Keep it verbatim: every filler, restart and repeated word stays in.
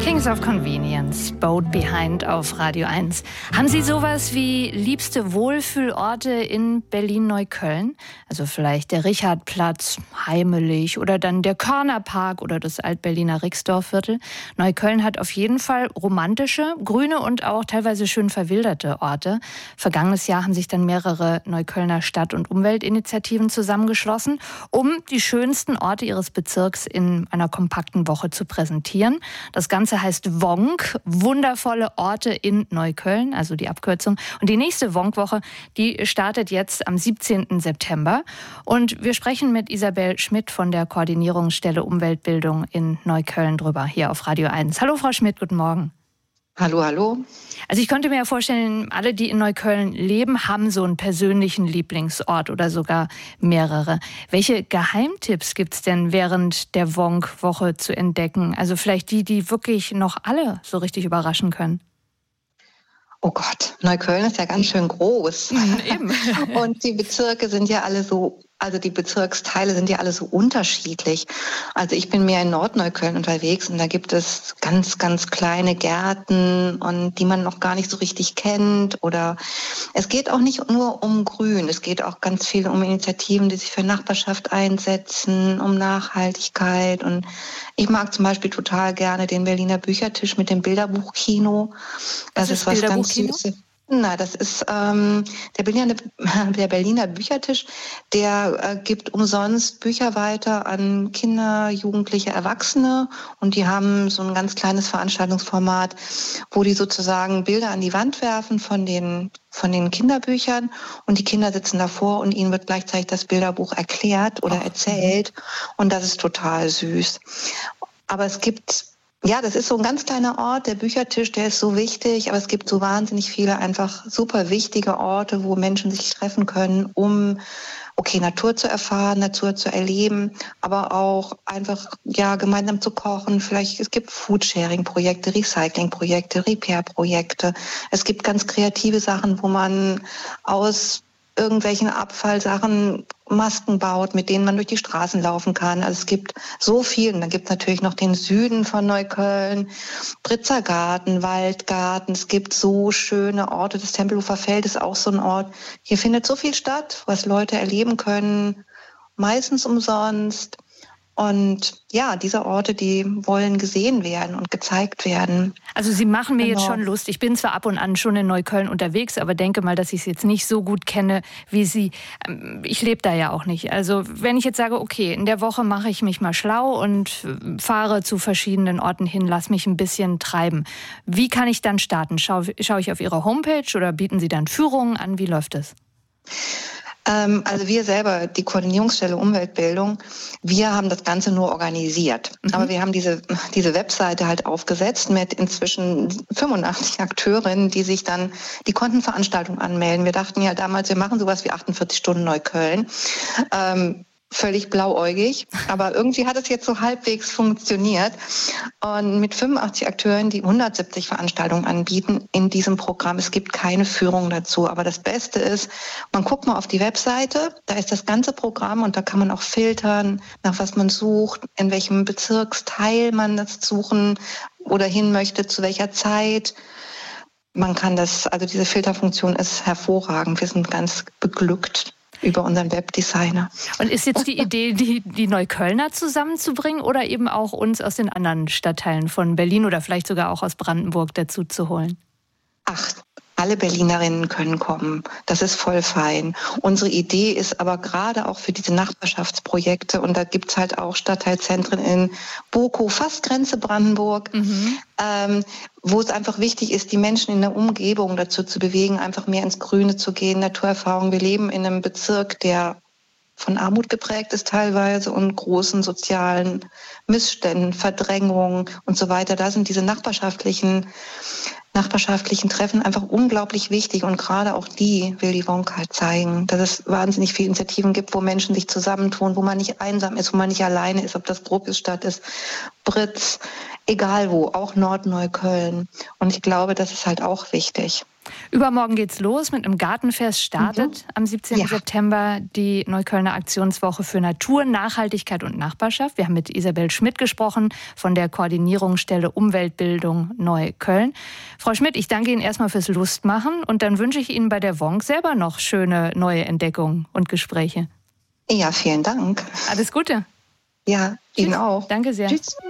Kings of Convenience, Boat Behind auf Radio eins. Haben Sie sowas wie liebste Wohlfühlorte in Berlin-Neukölln? Also vielleicht der Richardplatz, heimelig, oder dann der Körnerpark oder das Alt-Berliner Rixdorfviertel. Neukölln hat auf jeden Fall romantische, grüne und auch teilweise schön verwilderte Orte. Vergangenes Jahr haben sich dann mehrere Neuköllner Stadt- und Umweltinitiativen zusammengeschlossen, um die schönsten Orte ihres Bezirks in einer kompakten Woche zu präsentieren. Das Ganze heißt Wonk, wundervolle Orte in Neukölln, also die Abkürzung. Und die nächste Wonk-Woche, die startet jetzt am siebzehnten September. Und wir sprechen mit Isabel Schmidt von der Koordinierungsstelle Umweltbildung in Neukölln drüber, hier auf Radio eins. Hallo Frau Schmidt, guten Morgen. Hallo, hallo. Also ich könnte mir ja vorstellen, alle, die in Neukölln leben, haben so einen persönlichen Lieblingsort oder sogar mehrere. Welche Geheimtipps gibt es denn während der Wonk-Woche zu entdecken? Also vielleicht die, die wirklich noch alle so richtig überraschen können. Oh Gott, Neukölln ist ja ganz schön groß. Mhm, eben. Und die Bezirke sind ja alle so, also die Bezirksteile sind ja alle so unterschiedlich. Also ich bin mehr in Nordneukölln unterwegs und da gibt es ganz, ganz kleine Gärten und die man noch gar nicht so richtig kennt. Oder es geht auch nicht nur um Grün, es geht auch ganz viel um Initiativen, die sich für Nachbarschaft einsetzen, um Nachhaltigkeit. Und ich mag zum Beispiel total gerne den Berliner Büchertisch mit dem Bilderbuchkino. Das Was ist, ist was Bilderbuchkino? ganz Süßes. Na, das ist ähm, der, Berliner, der Berliner Büchertisch, der äh, gibt umsonst Bücher weiter an Kinder, Jugendliche, Erwachsene und die haben so ein ganz kleines Veranstaltungsformat, wo die sozusagen Bilder an die Wand werfen von den von den Kinderbüchern und die Kinder sitzen davor und ihnen wird gleichzeitig das Bilderbuch erklärt oder erzählt und das ist total süß. Aber es gibt Ja, das ist so ein ganz kleiner Ort, der Büchertisch, der ist so wichtig, aber es gibt so wahnsinnig viele einfach super wichtige Orte, wo Menschen sich treffen können, um okay, Natur zu erfahren, Natur zu erleben, aber auch einfach ja gemeinsam zu kochen. Vielleicht es gibt Foodsharing-Projekte, Recycling-Projekte, Repair-Projekte. Es gibt ganz kreative Sachen, wo man aus irgendwelchen Abfallsachen Masken baut, mit denen man durch die Straßen laufen kann. Also es gibt so viel. Und dann gibt es natürlich noch den Süden von Neukölln, Britzergarten, Waldgarten. Es gibt so schöne Orte. Das Tempelhofer Feld ist auch so ein Ort. Hier findet so viel statt, was Leute erleben können, meistens umsonst. Und ja, diese Orte, die wollen gesehen werden und gezeigt werden. Also Sie machen mir Genau. jetzt schon Lust. Ich bin zwar ab und an schon in Neukölln unterwegs, aber denke mal, dass ich es jetzt nicht so gut kenne wie Sie. Ich lebe da ja auch nicht. Also wenn ich jetzt sage, okay, in der Woche mache ich mich mal schlau und fahre zu verschiedenen Orten hin, lass mich ein bisschen treiben. Wie kann ich dann starten? Schau, schaue ich auf Ihre Homepage oder bieten Sie dann Führungen an? Wie läuft es? Also wir selber, die Koordinierungsstelle Umweltbildung, wir haben das Ganze nur organisiert. Mhm. Aber wir haben diese, diese Webseite halt aufgesetzt mit inzwischen fünfundachtzig Akteurinnen, die sich dann, die konnten Veranstaltungen anmelden. Wir dachten ja damals, wir machen sowas wie achtundvierzig Stunden Neukölln. Ähm, Völlig blauäugig, aber irgendwie hat es jetzt so halbwegs funktioniert. Und mit fünfundachtzig Akteuren, die hundertsiebzig Veranstaltungen anbieten in diesem Programm. Es gibt keine Führung dazu, aber das Beste ist, man guckt mal auf die Webseite, da ist das ganze Programm und da kann man auch filtern, nach was man sucht, in welchem Bezirksteil man das suchen oder hin möchte, zu welcher Zeit. Man kann das, also diese Filterfunktion ist hervorragend. Wir sind ganz beglückt über unseren Webdesigner. Und ist jetzt die Idee, die, die Neuköllner zusammenzubringen oder eben auch uns aus den anderen Stadtteilen von Berlin oder vielleicht sogar auch aus Brandenburg dazu zu holen? Ach, alle Berlinerinnen können kommen. Das ist voll fein. Unsere Idee ist aber gerade auch für diese Nachbarschaftsprojekte, und da gibt's halt auch Stadtteilzentren in Bokow, fast Grenze Brandenburg, mhm. ähm, wo es einfach wichtig ist, die Menschen in der Umgebung dazu zu bewegen, einfach mehr ins Grüne zu gehen, Naturerfahrung. Wir leben in einem Bezirk, der von Armut geprägt ist teilweise und großen sozialen Missständen, Verdrängung und so weiter. Da sind diese nachbarschaftlichen nachbarschaftlichen Treffen einfach unglaublich wichtig und gerade auch die will die Wonk halt zeigen, dass es wahnsinnig viele Initiativen gibt, wo Menschen sich zusammentun, wo man nicht einsam ist, wo man nicht alleine ist, ob das Gropiusstadt ist, Britz, egal wo, auch Nordneukölln. Und ich glaube, das ist halt auch wichtig. Übermorgen geht's los mit einem Gartenfest. Startet Mhm. am siebzehnten Ja. September die Neuköllner Aktionswoche für Natur, Nachhaltigkeit und Nachbarschaft. Wir haben mit Isabel Schmidt gesprochen von der Koordinierungsstelle Umweltbildung Neukölln. Frau Schmidt, ich danke Ihnen erstmal fürs Lustmachen und dann wünsche ich Ihnen bei der W O N K selber noch schöne neue Entdeckungen und Gespräche. Ja, vielen Dank. Alles Gute. Ja, Ihnen auch. Danke sehr. Tschüss.